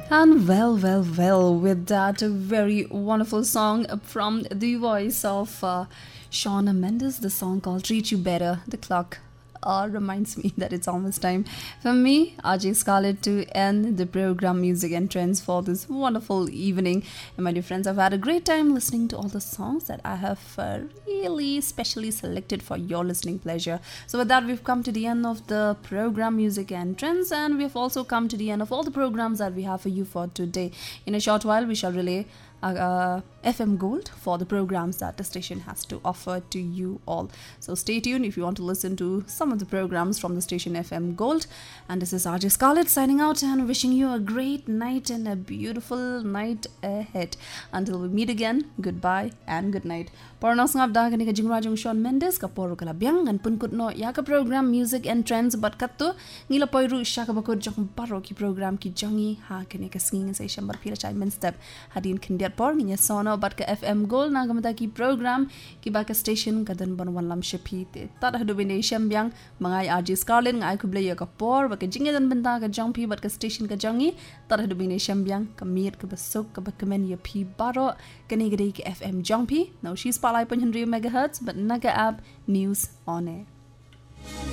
And well, with that very wonderful song from the voice of Shawn Mendes, the song called Treat You Better, the clock reminds me that it's almost time for me, RJ Scarlett, to end the program Music and Trends for this wonderful evening. And my dear friends, I've had a great time listening to all the songs that I have really specially selected for your listening pleasure. So with that, we've come to the end of the program Music and Trends, and we've also come to the end of all the programs that we have for you for today. In a short while, we shall relay FM Gold for the programs that the station has to offer to you all. So stay tuned if you want to listen to some of the programs from the station FM Gold. And this is RJ Scarlett signing out and wishing you a great night and a beautiful night ahead. Until we meet again, goodbye and good night. Pornos ngabda kani ka jingrajung Shawn Mendes ka poro kala biang kan pun kutno ya ka program Music and Trends bat katto ngila poiru sha ka bakod jong paro ki program ki jangi ha kani ka singing sa shambar pila chai men step hadin kindiat por nginya sono bat ka FM Gold na gamata ki program ki ba ka station kadan ban wan lam shapi te tat hadu bine shambyang mangai RJ Scarlett ngai ku blaya ka por ba ka jinga dan benta ka jong pi bat ka station ka jangi tat hadu bine shambyang ka miet ka basuk ka ba kamen ya pi baro kani gade ki FM jong pi now she's palai pun 100 megahertz but naga app news on air.